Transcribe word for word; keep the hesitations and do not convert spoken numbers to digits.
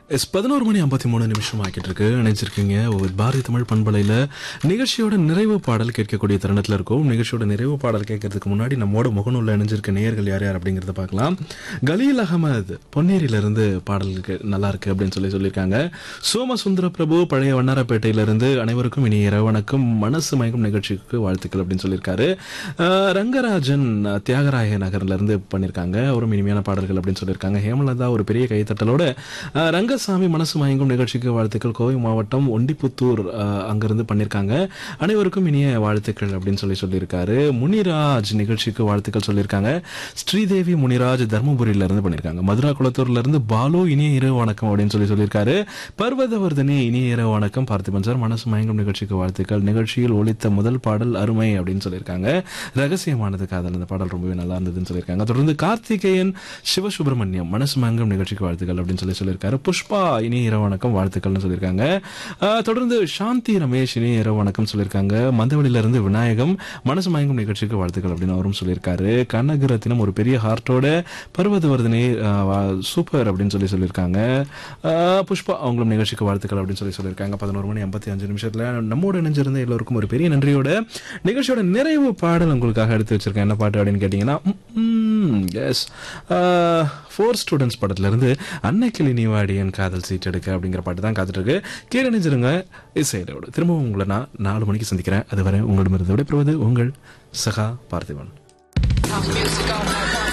S பதினோரு மணி ஐம்பத்தி மூணு நிமிஷம் ஆக்கிட்டு இருக்கு. நினைச்சிருக்கீங்க ஒரு பாரதி தமிழ் பண்பலையில் நிகழ்ச்சியோட நிறைவு பாடல் கேட்கக்கூடிய தருணத்தில் இருக்கும். நிகழ்ச்சியோட நிறைவு பாடல் கேட்கறதுக்கு முன்னாடி நம்மோட முகநூலில் இணைஞ்சிருக்க நேயர்கள் யார் யார் அப்படிங்கிறத பார்க்கலாம். கலீல் அகமது பொன்னேரியிலிருந்து பாடலுக்கு நல்லா இருக்கு அப்படின்னு சொல்லி சொல்லியிருக்காங்க. சோமசுந்தர பிரபு பழைய வண்ணாரப்பேட்டையிலிருந்து அனைவருக்கும் இனி இரவு வணக்கம், மனசு மயக்கும் நிகழ்ச்சிக்கு வாழ்த்துக்கள் அப்படின்னு சொல்லியிருக்காரு. அஹ் ரங்கராஜன் தியாகராய நகர்ல இருந்து பண்ணியிருக்காங்க. அவரும் இனிமையான பாடல்கள் அப்படின்னு சொல்லியிருக்காங்க. ஹேமலதா ஒரு பெரிய கைத்தட்டலோட அஹ் ரங்கசாமி மனசு மயங்கும் நிகழ்ச்சிக்கு வாழ்த்துக்கள். கோவை மாவட்டம் ஒண்டிப்புத்தூர் அங்கிருந்து பண்ணியிருக்காங்க. அனைவருக்கும் இனிய வாழ்த்துக்கள் அப்படின்னு சொல்லி சொல்லியிருக்காரு. முனிராஜ் நிகழ்ச்சிக்கு வாழ்த்துக்கள் சொல்லியிருக்காங்க. ஸ்ரீதேவி முனிராஜ் தர்மபுரியில இருந்து பண்ணியிருக்காங்க. மதுரா குளத்தூர்ல இருந்து பாலு இனிய இரவு வணக்கம் அப்படின்னு சொல்லி சொல்லியிருக்காரு. பர்வதவர்தனி இனிய இரவு வணக்கம். பார்த்திபன் சார் மனசு மயங்கும் நிகழ்ச்சிக்கு வாழ்த்துக்கள். நிகழ்ச்சியில் ஒலித்த முதல் பாடல் அருமை அப்படின்னு சொல்லியிருக்காங்க. ரகசியமானது காதல் அந்த பாடல் ரொம்பவே நல்லா இருந்ததுன்னு சொல்லியிருக்காங்க. தொடர்ந்து கார்த்திகேயன் சிவசுப்ரமணியம் மனசு மயங்கும் நிகழ்ச்சிக்கு வாழ்த்துக்கள் அப்படின்னு சொல்லி சொல்லியிருக்காரு. புஷ்பா இனி இரவு வணக்கம் வாழ்த்துக்கள்னு சொல்லியிருக்காங்க. தொடர்ந்து சாந்தி ரமேஷ் இனி இரவு வணக்கம் சொல்லியிருக்காங்க. மந்தவெளியில இருந்து விநாயகம் மனசு மயங்கும் நிகழ்ச்சிக்கு வாழ்த்துக்கள் அப்படின்னு அவரும் சொல்லியிருக்காரு. கனகரத்தினம் ஒரு பெரிய ஹார்ட்டோட பர்வதவர்தனி சூப்பர் அப்படின்னு சொல்லி சொல்லியிருக்காங்க. புஷ்பா அவங்களும் நிகழ்ச்சிக்கு வாழ்த்துக்கள் அப்படின்னு சொல்லி சொல்லியிருக்காங்க. பதினோரு மணி ஐம்பத்தி அஞ்சு நிமிஷத்துல நம்மோட இணைஞ்சிருந்த எல்லோருக்கும் ஒரு பெரிய நன்றியோட நிகழ்ச்சியோட நிறைவு பாடல் உங்களுக்காக எடுத்து வச்சிருக்கேன். என்ன பாட்டு அப்படின்னு கேட்டீங்கன்னா, எஸ் ஃபோர் ஸ்டூடெண்ட்ஸ் படத்துல இருந்து அன்னைக்கிளி நீவாடியன் காதல் சீட் எடுக்க அப்படிங்கிற பாட்டு தான் காத்துட்டு இருக்கு. கீழே நினைச்சிருங்க இசையோடு. திரும்பவும் உங்களை நான் நாலு மணிக்கு சந்திக்கிறேன். அதுவரை உங்களிடமிருந்து விடைபெறுவது உங்கள் சகா பார்த்திபன்.